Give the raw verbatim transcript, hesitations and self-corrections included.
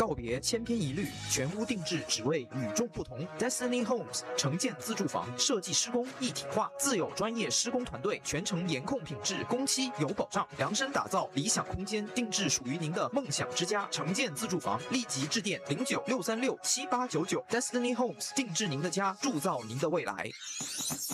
告别千篇一律，全屋定制，只为与众不同。Destiny Homes 城建自住房设计施工一体化，自有专业施工团队，全程严控品质，工期有保障，量身打造理想空间，定制属于您的梦想之家。城建自住房，立即致电零九六三六七八九九 Destiny Homes， 定制您的家，铸造您的未来。